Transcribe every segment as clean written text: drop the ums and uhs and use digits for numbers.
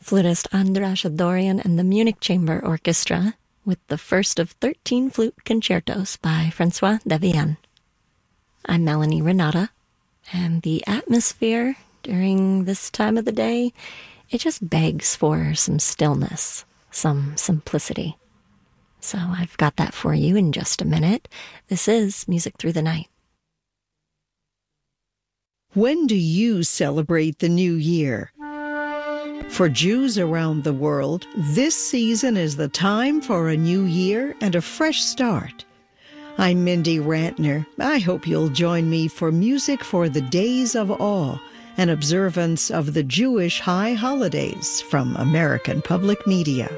flutist Andras Adorian and the Munich Chamber Orchestra with the first of 13 flute concertos by Francois Devienne. I'm Melanie Renata, and the atmosphere during this time of the day, it just begs for some stillness, some simplicity. So I've got that for you in just a minute. This is Music Through the Night. When do you celebrate the new year? For Jews around the world, this season is the time for a new year and a fresh start. I'm Mindy Rantner. I hope you'll join me for Music for the Days of Awe, an observance of the Jewish high holidays from American Public Media.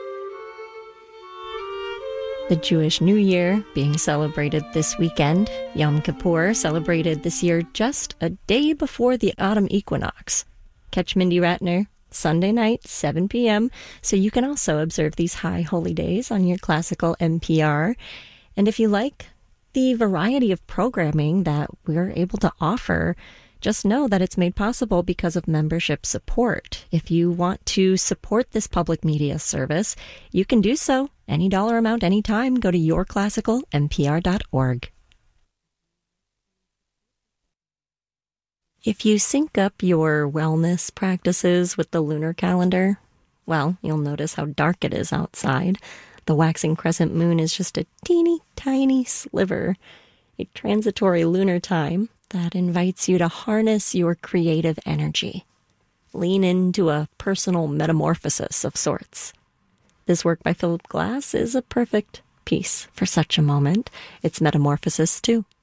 The Jewish New Year being celebrated this weekend. Yom Kippur celebrated this year just a day before the autumn equinox. Catch Mindy Ratner Sunday night, 7 p.m., so you can also observe these high holy days on your classical NPR. And if you like the variety of programming that we're able to offer, just know that it's made possible because of membership support. If you want to support this public media service, you can do so. Any dollar amount, anytime. Go to yourclassicalnpr.org. If you sync up your wellness practices with the lunar calendar, well, you'll notice how dark it is outside. The waxing crescent moon is just a teeny tiny sliver, a transitory lunar time that invites you to harness your creative energy. Lean into a personal metamorphosis of sorts. This work by Philip Glass is a perfect piece for such a moment. It's Metamorphosis too.